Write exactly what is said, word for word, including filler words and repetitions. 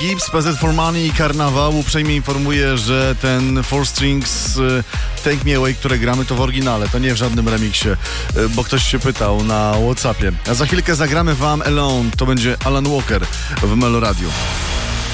Gibbs, P Z for Money i Karnawał. Uprzejmie informuję, że ten Four Strings Take Me Away, które gramy, to w oryginale, to nie w żadnym remiksie, bo ktoś się pytał na WhatsAppie. A za chwilkę zagramy wam Alone, to będzie Alan Walker w Melo Radio.